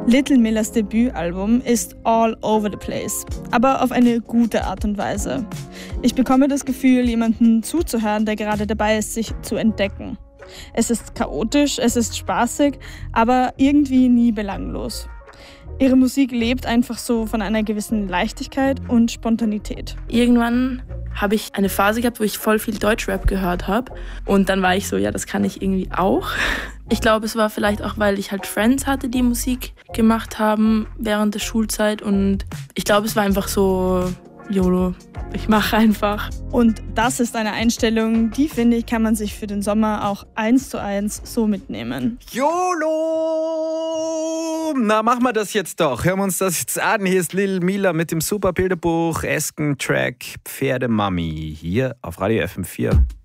Little Millers Debütalbum ist all over the place, aber auf eine gute Art und Weise. Ich bekomme das Gefühl, jemandem zuzuhören, der gerade dabei ist, sich zu entdecken. Es ist chaotisch, es ist spaßig, aber irgendwie nie belanglos. Ihre Musik lebt einfach so von einer gewissen Leichtigkeit und Spontanität. Irgendwann habe ich eine Phase gehabt, wo ich voll viel Deutschrap gehört habe. Und dann war ich so, ja, das kann ich irgendwie auch. Ich glaube, es war vielleicht auch, weil ich halt Friends hatte, die Musik gemacht haben während der Schulzeit. Und ich glaube, es war einfach so, YOLO, ich mache einfach. Und das ist eine Einstellung, die, finde ich, kann man sich für den Sommer auch 1:1 so mitnehmen. YOLO! Na, machen wir das jetzt doch. Hören wir uns das jetzt an. Hier ist Lil Mila mit dem super Bilderbuch Esken-Track Pferdemami hier auf Radio FM4.